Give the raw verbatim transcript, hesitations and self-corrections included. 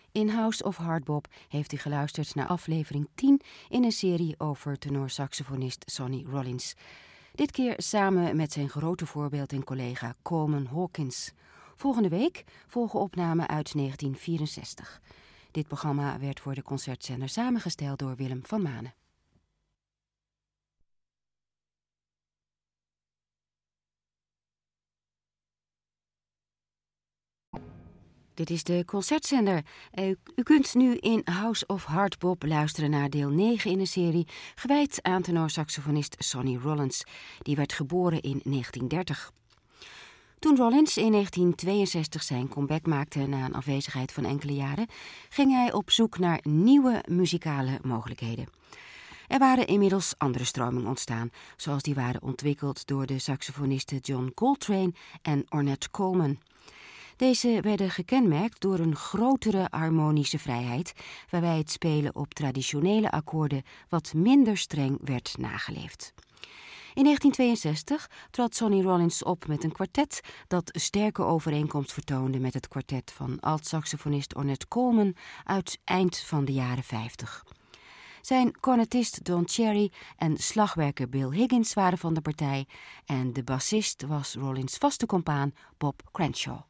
In House of Hardbop heeft u geluisterd naar aflevering tien in een serie over tenorsaxofonist Sonny Rollins. Dit keer samen met zijn grote voorbeeld en collega Coleman Hawkins. Volgende week volgen opnamen uit negentien vierenzestig. Dit programma werd voor de concertzender samengesteld door Willem van Manen. Dit is de concertzender. U, u kunt nu in House of Hardbop luisteren naar deel negen in een serie gewijd aan tenorsaxofonist Sonny Rollins. Die werd geboren in negentien dertig. Toen Rollins in negentien tweeënzestig zijn comeback maakte na een afwezigheid van enkele jaren, ging hij op zoek naar nieuwe muzikale mogelijkheden. Er waren inmiddels andere stromingen ontstaan, zoals die waren ontwikkeld door de saxofonisten John Coltrane en Ornette Coleman. Deze werden gekenmerkt door een grotere harmonische vrijheid, waarbij het spelen op traditionele akkoorden wat minder streng werd nageleefd. In negentien tweeënzestig trad Sonny Rollins op met een kwartet dat sterke overeenkomst vertoonde met het kwartet van alt-saxofonist Ornette Coleman uit eind van de jaren vijftig. Zijn cornetist Don Cherry en slagwerker Bill Higgins waren van de partij en de bassist was Rollins' vaste compaan Bob Crenshaw.